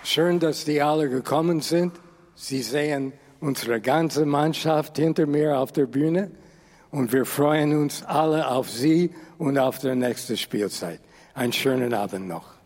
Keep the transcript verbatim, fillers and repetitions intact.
Schön, dass die alle gekommen sind. Sie sehen unsere ganze Mannschaft hinter mir auf der Bühne. Und wir freuen uns alle auf Sie und auf die nächste Spielzeit. Einen schönen Abend noch.